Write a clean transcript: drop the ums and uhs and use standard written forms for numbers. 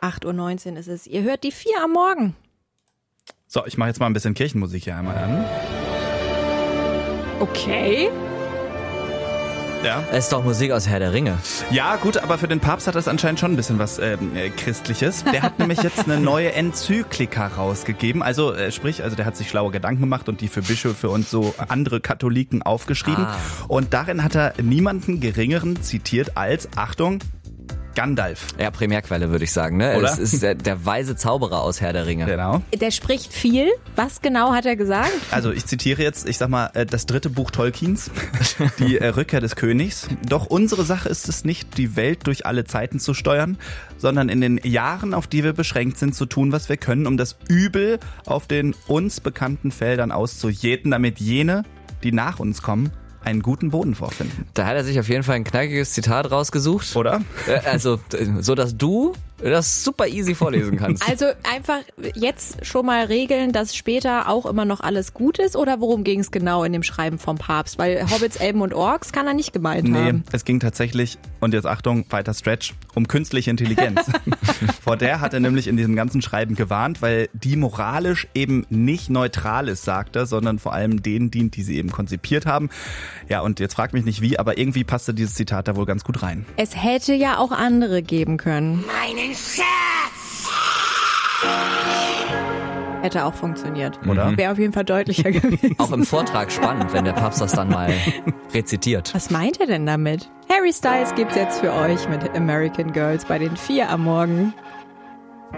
8:19 Uhr ist es. Ihr hört die 4 am Morgen. So, ich mache jetzt mal ein bisschen Kirchenmusik hier einmal an. Okay. Ja. Es ist doch Musik aus Herr der Ringe. Ja, gut, aber für den Papst hat das anscheinend schon ein bisschen was Christliches. Der hat nämlich jetzt eine neue Enzyklika rausgegeben. Also der hat sich schlaue Gedanken gemacht und die für Bischöfe und so andere Katholiken aufgeschrieben. Und darin hat er niemanden Geringeren zitiert als, Achtung, Gandalf. Ja, Primärquelle würde ich sagen, ne? Oder? Es ist der weise Zauberer aus Herr der Ringe. Genau. Der spricht viel. Was genau hat er gesagt? Also ich zitiere jetzt, ich sag mal, das 3. Buch Tolkiens, die Rückkehr des Königs. Doch unsere Sache ist es nicht, die Welt durch alle Zeiten zu steuern, sondern in den Jahren, auf die wir beschränkt sind, zu tun, was wir können, um das Übel auf den uns bekannten Feldern auszujäten, damit jene, die nach uns kommen, einen guten Boden vorfinden. Da hat er sich auf jeden Fall ein knackiges Zitat rausgesucht. Oder? Also, so dass du das super easy vorlesen kannst. Also einfach jetzt schon mal regeln, dass später auch immer noch alles gut ist, oder worum ging es genau in dem Schreiben vom Papst? Weil Hobbits, Elben und Orks kann er nicht gemeint haben. Nee, es ging tatsächlich, und jetzt Achtung, weiter Stretch, um künstliche Intelligenz. Vor der hat er nämlich in diesem ganzen Schreiben gewarnt, weil die moralisch eben nicht neutral ist, sagt er, sondern vor allem denen dient, die sie eben konzipiert haben. Ja, und jetzt fragt mich nicht wie, aber irgendwie passte dieses Zitat da wohl ganz gut rein. Es hätte ja auch andere geben können. Meinen Schatz! Hätte auch funktioniert. Oder? Wäre auf jeden Fall deutlicher gewesen. Auch im Vortrag spannend, wenn der Papst das dann mal rezitiert. Was meint er denn damit? Harry Styles gibt's jetzt für euch mit American Girls bei den 4 am Morgen.